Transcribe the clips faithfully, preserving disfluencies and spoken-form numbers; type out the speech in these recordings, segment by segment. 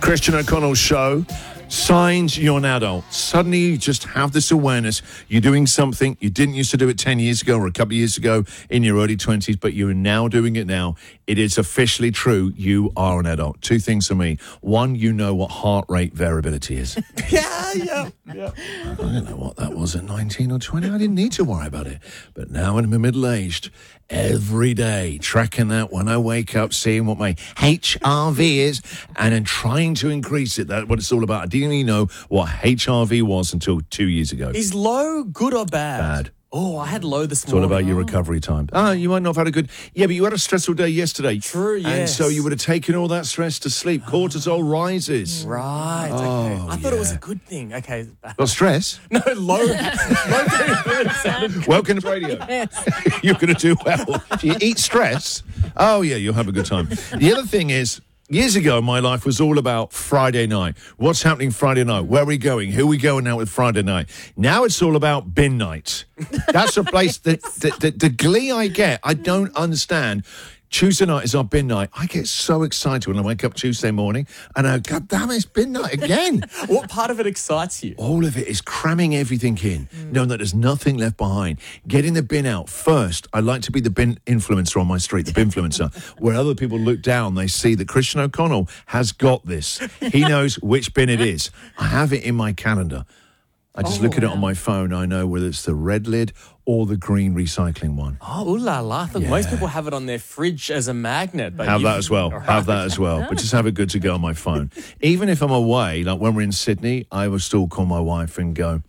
Christian O'Connell Show. Signs you're an adult. Suddenly you just have this awareness. You're doing something you didn't used to do it ten years ago or a couple of years ago in your early twenties, but you're now doing it now. It is officially true. You are an adult. Two things for me. One, you know what heart rate variability is. yeah, yeah, yeah. I don't know what that was at nineteen or twenty. I didn't need to worry about it. But now when I'm middle-aged, every day, tracking that when I wake up, seeing what my H R V is, and then trying to increase it. That's what it's all about. I didn't even know what H R V was until two years ago. Is low good or bad? Bad. Oh, I had low this It's all morning. about your recovery time. Ah, you might not have had a good... Yeah, but you had a stressful day yesterday. True, yes. And so you would have taken all that stress to sleep. Cortisol rises. Right, okay. Oh, I thought it was yeah. a good thing. Okay. Well, stress? No, low. low variability sounded good. Welcome to radio. You're going to do well. If you eat stress, oh, yeah, you'll have a good time. The other thing is, years ago, my life was all about Friday night. What's happening Friday night? Where are we going? Who are we going out with Friday night? Now it's all about bin night. That's a place that the, the, the glee I get, I don't understand. Tuesday night is our bin night. I get so excited when I wake up Tuesday morning and I go, God damn it, it's bin night again. What part of it excites you? All of it is cramming everything in, mm. knowing that there's nothing left behind. Getting the bin out. First, I like to be the bin influencer on my street, the binfluencer, where other people look down, they see that Christian O'Connell has got this. He knows which bin it is. I have it in my calendar. I just oh, look at wow. it on my phone. I know whether it's the red lid or the green recycling one. Oh, ooh la la. I think yeah. most people have it on their fridge as a magnet. But have that as well. Right. Have that as well. But just have it good to go on my phone. Even if I'm away, like when we're in Sydney, I will still call my wife and go,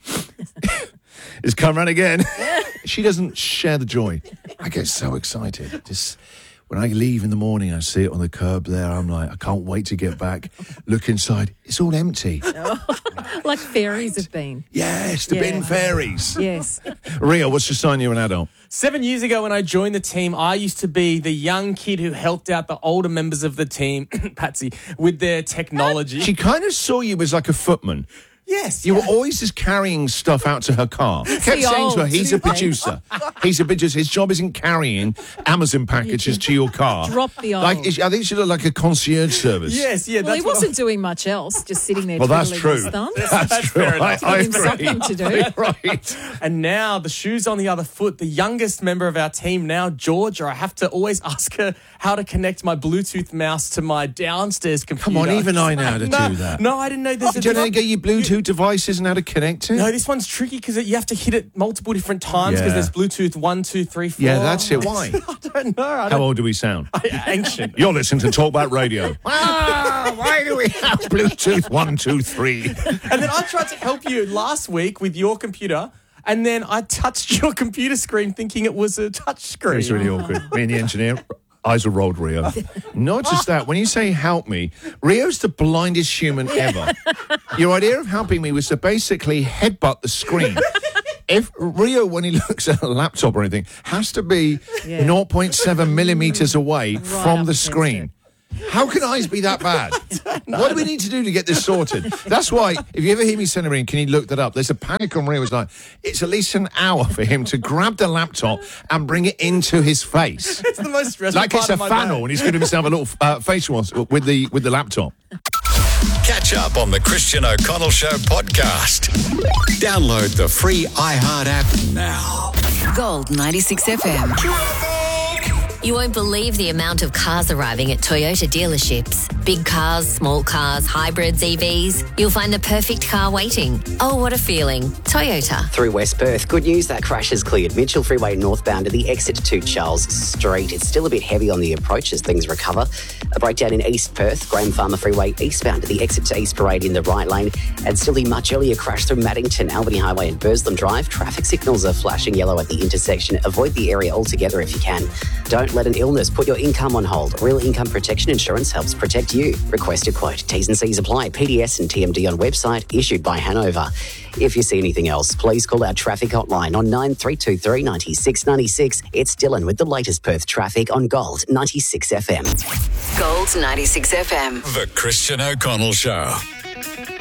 it's come round again. She doesn't share the joy. I get so excited. Just... When I leave in the morning, I see it on the curb there. I'm like, I can't wait to get back. Look inside. It's all empty. Oh, like fairies have been. Yes, the yeah. bin fairies. Yes. Rio, what's your sign you're an adult? Seven years ago when I joined the team, I used to be the young kid who helped out the older members of the team, Patsy, with their technology. She kind of saw you as like a footman. Yes. You yeah. were always just carrying stuff out to her car. Kept saying old, to her, he's a producer. He's a producer. His job isn't carrying Amazon packages to your car. Drop the old. Like, I think she looked like a concierge service. Yes, yeah. Well, that's he wasn't doing much else, just sitting there well, that's twiddling true. his thumbs. That's, that's true. Fair I, enough. I Give him agree. something to do. Right. And now the shoe's on the other foot. The youngest member of our team now, Georgia, I have to always ask her how to connect my Bluetooth mouse to my downstairs computer. Come on, even I know how to no, do that. No, I didn't know there's oh, a... Do you know how to get your Bluetooth you, devices and how to connect it? No, this one's tricky because you have to hit it multiple different times because Yeah. there's Bluetooth one, two, three, four. Yeah, that's it. Why? I don't know. I don't, How old do we sound? Ancient. You're listening to Talk About Radio. ah, why do we have Bluetooth one, two, three? And then I tried to help you last week with your computer, and then I touched your computer screen thinking it was a touch screen. It's really awkward. Me and the engineer, eyes are rolled, Rio. Not just that, when you say help me, Rio's the blindest human ever. Your idea of helping me was to basically headbutt the screen. If Rio, when he looks at a laptop or anything, has to be Yeah. zero point seven millimetres away Right from up the against screen. How can eyes be that bad? What do we need to do to get this sorted? That's why, if you ever hear me send him in, can you look that up? There's a panic on Rio. It's like, it's at least an hour for him to grab the laptop and bring it into his face. It's the most stressful Like part it's a of my funnel day. and he's giving himself a little uh, facial wash with the, with the laptop. Catch up on the Christian O'Connell Show podcast. Download the free iHeart app now. Gold ninety-six F M. You won't believe the amount of cars arriving at Toyota dealerships. Big cars, small cars, hybrids, E Vs. You'll find the perfect car waiting. Oh, what a feeling. Toyota. Through West Perth, good news, that crash has cleared. Mitchell Freeway northbound to the exit to Charles Street. It's still a bit heavy on the approach as things recover. A breakdown in East Perth, Graham Farmer Freeway eastbound to the exit to East Parade in the right lane. And still the much earlier crash through Maddington, Albany Highway and Burslem Drive. Traffic signals are flashing yellow at the intersection. Avoid the area altogether if you can. Don't let an illness put your income on hold. Real Income Protection Insurance helps protect you. Request a quote. T's and C's apply. P D S and T M D on website. Issued by Hanover. If you see anything else, please call our traffic hotline on nine three two three, nine six nine six. It's Dylan with the latest Perth traffic on Gold ninety-six F M. Gold ninety-six F M. The Christian O'Connell Show.